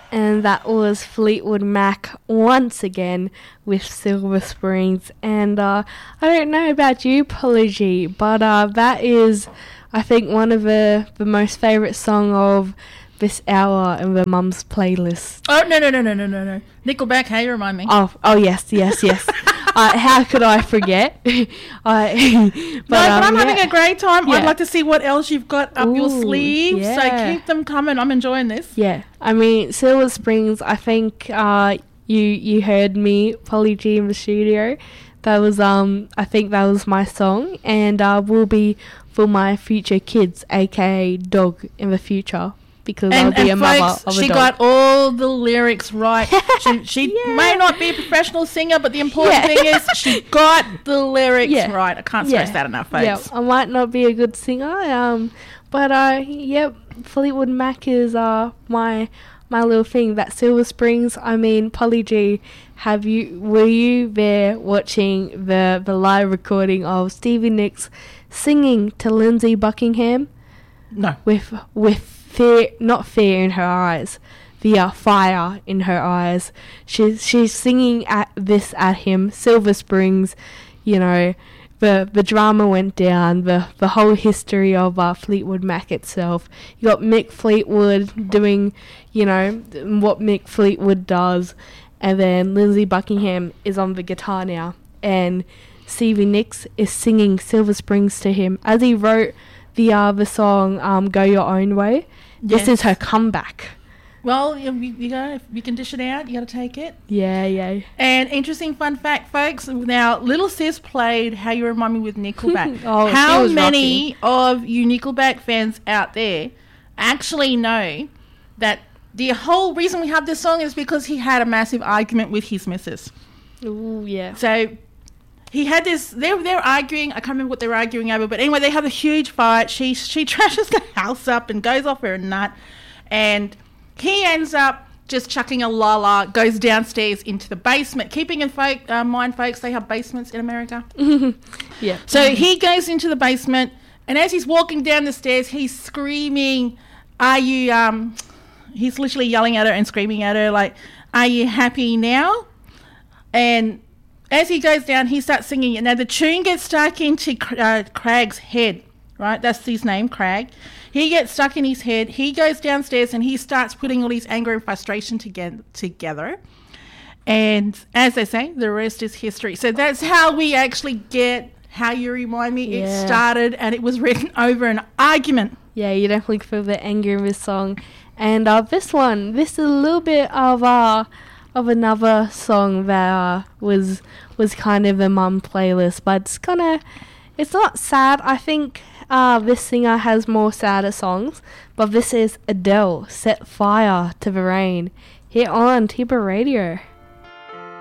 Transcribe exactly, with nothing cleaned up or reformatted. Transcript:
And that was Fleetwood Mac once again with Silver Springs. And uh, I don't know about you, Apology, but uh, that is, I think, one of the, the most favourite song of this hour in the Mum's playlist. Oh, no, no, no, no, no, no, no. Nickelback, hey, you remind me. Oh, oh yes, yes, yes. uh, how could I forget? I, but, no, um, but I'm yeah. having a great time. Yeah. I'd like to see what else you've got up Ooh, your sleeve. Yeah. So keep them coming. I'm enjoying this. Yeah. I mean, Silver Springs, I think uh, you you heard me, Polly G, in the studio. That was, um, I think that was my song. And uh, will be for my future kids, a k a dog, in the future. Because and, I'll be and a folks, mother of she a dog. got all the lyrics right. She, she yeah. may not be a professional singer, but the important yeah. thing is she got the lyrics yeah. right. I can't stress yeah. that enough, folks. Yeah, I might not be a good singer, um, but uh, yep, Fleetwood Mac is uh my my little thing. That Silver Springs. I mean, Polly G, have you were you there watching the the live recording of Stevie Nicks singing to Lindsey Buckingham? No, with with. Fear, not fear in her eyes, the uh, fire in her eyes. She's she's singing at this at him. Silver Springs, you know, the the drama went down. The the whole history of uh, Fleetwood Mac itself. You got Mick Fleetwood doing, you know, what Mick Fleetwood does, and then Lindsey Buckingham is on the guitar now, and Stevie Nicks is singing Silver Springs to him as he wrote the uh, the song um, "Go Your Own Way." This yes. is her comeback. Well, you, you go. If you can dish it out, you got to take it. Yeah, yeah. And interesting fun fact, folks. Now, Little Sis played "How You Remind Me" with Nickelback. oh, How many rocking. of you Nickelback fans out there actually know that the whole reason we have this song is because he had a massive argument with his missus? Ooh, yeah. So he had this, they're, they're arguing, I can't remember what they were arguing over, but anyway, they have a huge fight. She she trashes the house up and goes off her a nut, and he ends up just chucking a la-la, goes downstairs into the basement. Keeping in folk, uh, mind, folks, they have basements in America. yeah. So he goes into the basement, and as he's walking down the stairs, he's screaming, are you, um, he's literally yelling at her and screaming at her, like, are you happy now? And as he goes down, he starts singing it. Now, the tune gets stuck into uh, Craig's head, right? That's his name, Craig. He gets stuck in his head. He goes downstairs and he starts putting all his anger and frustration toge- together. And as they say, the rest is history. So that's how we actually get How You Remind Me. Yeah. It started and it was written over an argument. Yeah, you definitely feel the anger in this song. And uh, this one, this is a little bit of... Uh, of another song that uh, was was kind of a mum playlist, but it's kind of, it's not sad. I think uh, this singer has more sadder songs, but this is Adele, Set Fire to the Rain, here on Tiba Radio.